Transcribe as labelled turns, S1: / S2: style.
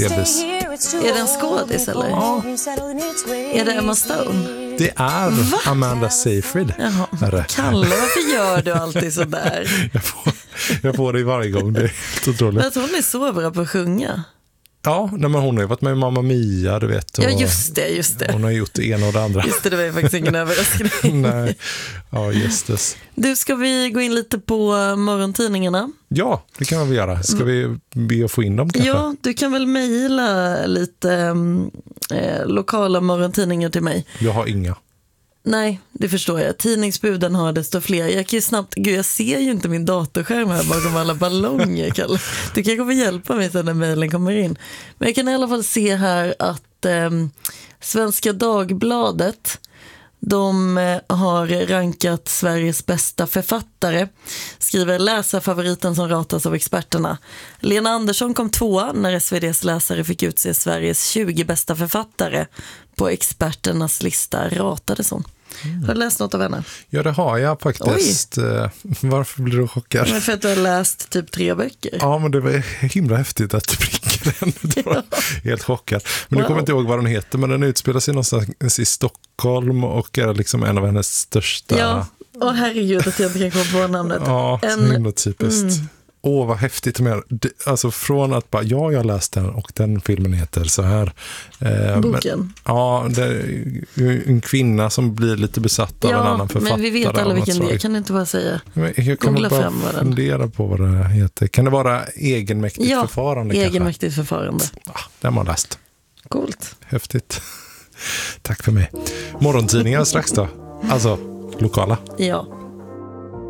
S1: delvis.
S2: Är det en skådis eller?
S1: Ja.
S2: Är det Emma Stone?
S1: Det är Amanda Seyfried.
S2: Jaha. Kalle, varför gör du alltid så där?
S1: Jag får det varje gång, det är helt otroligt.
S2: Men att hon är så bra på att sjunga.
S1: Ja, men hon har ju varit med i Mamma Mia, du vet. Och
S2: ja, just det.
S1: Hon har gjort det ena och det andra.
S2: Just det var ju faktiskt ingen överraskning.
S1: Nej, ja just det.
S2: Du, ska vi gå in lite på morgontidningarna?
S1: Ja, det kan vi göra. Ska vi be att få in dem kanske?
S2: Ja, du kan väl mejla lite lokala morgontidningar till mig.
S1: Jag har inga.
S2: Nej, det förstår jag. Tidningsbuden har desto fler. Jag kan ju snabbt, jag ser ju inte min datorskärm här bakom alla ballonger, Kalle. Du kanske får hjälpa mig när mejlen kommer in. Men jag kan i alla fall se här att Svenska Dagbladet, de har rankat Sveriges bästa författare. Skriver läsarfavoriten som ratas av experterna. Lena Andersson kom 2 när SvDs läsare fick utse Sveriges 20 bästa författare på experternas lista, ratades hon. Har du läst något av henne?
S1: Ja, det har jag faktiskt. Varför blir du chockad?
S2: Men för att du har läst typ 3 böcker.
S1: Ja, men det var himla häftigt att du prickade den. Det var helt chockad. Men du kommer inte ihåg vad den heter, men den utspelar sig någonstans i Stockholm och är liksom en av hennes största...
S2: Ja, och herregud att jag inte kan komma på namnet.
S1: Ja, så himla typiskt. Vad häftigt med. Alltså från att bara, jag har läst den och den filmen heter så här.
S2: Boken?
S1: Men, ja, det är en kvinna som blir lite besatt av en annan författare.
S2: Men vi vet alla vilken det är, kan du inte bara säga?
S1: Jag kan bara fundera på vad det heter. Kan det vara egenmäktigt förfarande?
S2: Ja, egenmäktigt förfarande.
S1: Ja, det har man läst.
S2: Coolt.
S1: Häftigt. Tack för mig. Morgontidningar strax då. Alltså, lokala.
S2: Ja.